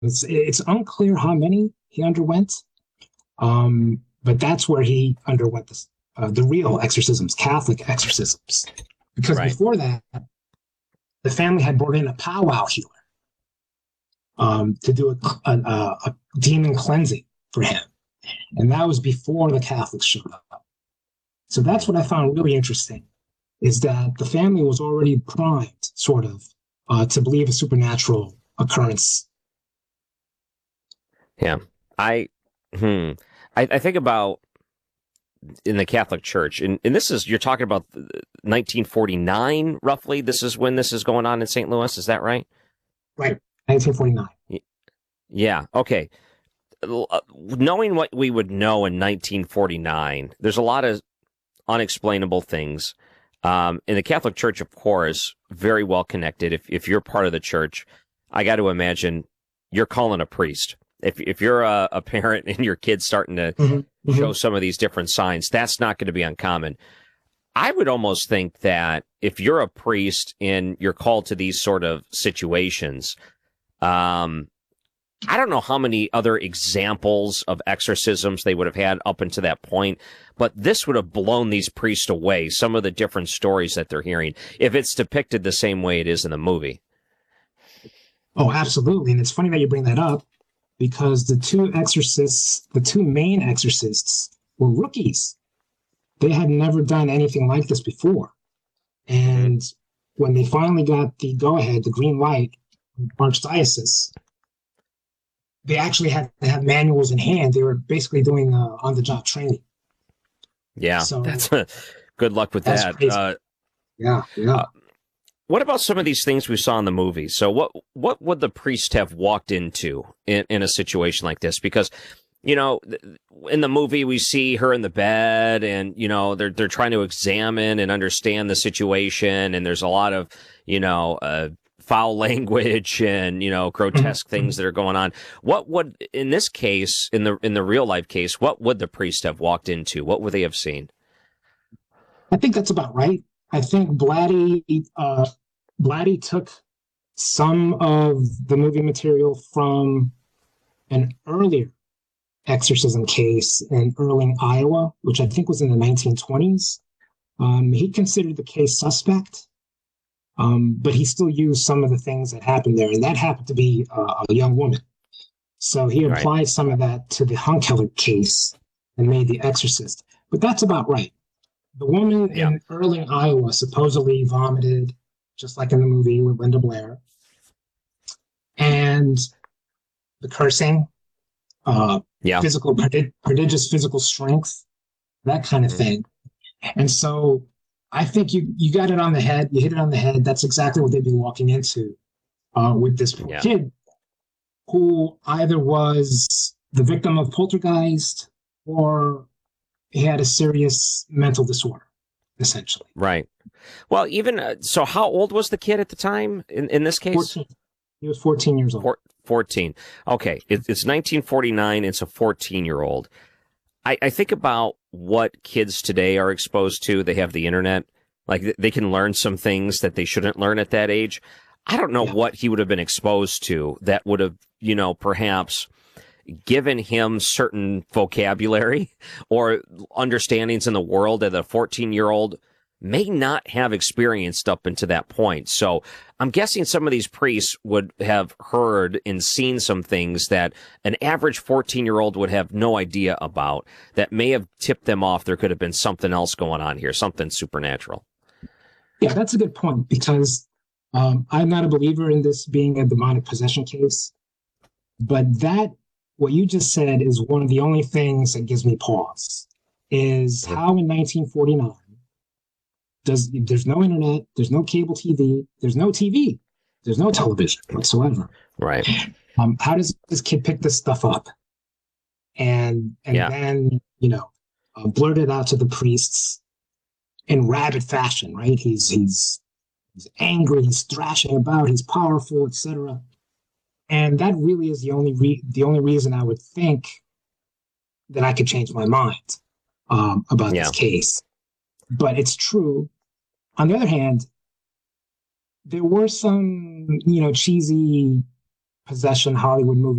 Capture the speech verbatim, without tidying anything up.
It's it's unclear how many he underwent, um, but that's where he underwent this, uh, the real exorcisms, Catholic exorcisms. Because Right. before that, the family had brought in a powwow healer um, to do a, a, a demon cleansing for him, and that was before the Catholics showed up. So that's what I found really interesting, is that the family was already primed, sort of, uh, to believe a supernatural occurrence. Yeah. I hmm. I, I think about in the Catholic Church, and, and this is, you're talking about nineteen forty-nine, roughly. This is when this is going on in Saint Louis. Is that right? Right, nineteen forty-nine. Yeah. Okay. Knowing what we would know in nineteen forty-nine, there's a lot of unexplainable things. Um, in the Catholic Church, of course, very well connected. If if you're part of the church, I got to imagine you're calling a priest. If if you're a, a parent and your kid's starting to Mm-hmm. Mm-hmm. show some of these different signs, that's not going to be uncommon. I would almost think that if you're a priest and you're called to these sort of situations, um, I don't know how many other examples of exorcisms they would have had up until that point, but this would have blown these priests away, some of the different stories that they're hearing, if it's depicted the same way it is in the movie. Oh, absolutely. And it's funny that you bring that up, because the two exorcists, the two main exorcists, were rookies. They had never done anything like this before. And when they finally got the go-ahead, the green light from the Archdiocese, they actually had to have manuals in hand. They were basically doing uh, on-the-job training. Yeah, so that's good luck with that's that. crazy. Uh, yeah, yeah. Uh, what about some of these things we saw in the movie? So what what would the priest have walked into in, in a situation like this? Because, you know, in the movie we see her in the bed, and, you know, they're they're trying to examine and understand the situation, and there's a lot of, you know, uh, foul language and, you know, grotesque Mm-hmm. things that are going on. What would, in this case, in the in the real life case, what would the priest have walked into? What would they have seen? I think that's about right. I think Blatty uh, Blatty took some of the movie material from an earlier exorcism case in Erling, Iowa, which I think was in the nineteen twenties. Um, he considered the case suspect, um, but he still used some of the things that happened there, and that happened to be uh, a young woman. So he Right. applied some of that to the Hunkeler case and made The Exorcist. But that's about right. The woman Yeah. in Erling, Iowa, supposedly vomited, just like in the movie with Linda Blair. And the cursing, uh, Yeah. physical, prodig- prodigious physical strength, that kind of Mhm. thing. And so I think you you got it on the head. You hit it on the head. That's exactly what they'd be walking into uh, with this poor Yeah. kid, who either was the victim of poltergeist or he had a serious mental disorder, essentially. Right. Well, even uh, so, how old was the kid at the time in, in this case? fourteen. He was fourteen years old. Four, fourteen. Okay. It, it's nineteen forty-nine. It's a fourteen year old. I, I think about what kids today are exposed to. They have the internet. Like, they can learn some things that they shouldn't learn at that age. I don't know Yeah. what he would have been exposed to that would have, you know, perhaps given him certain vocabulary or understandings in the world that a fourteen year old may not have experienced up until that point. So I'm guessing some of these priests would have heard and seen some things that an average fourteen year old would have no idea about, that may have tipped them off. There could have been something else going on here, something supernatural. Yeah, that's a good point, because um, I'm not a believer in this being a demonic possession case, but that, what you just said, is one of the only things that gives me pause, is Mhm. how in nineteen forty-nine does, there's no internet, there's no cable T V, there's no T V, there's no television whatsoever. Right. Um, how does this kid pick this stuff up and and Yeah. then, you know, uh, blurt it out to the priests in rabid fashion, right? He's he's he's angry, he's thrashing about, he's powerful, et cetera. And that really is the only re- the only reason I would think that I could change my mind um, about Yeah. this case. But it's true. On the other hand, there were some, you know, cheesy possession Hollywood movie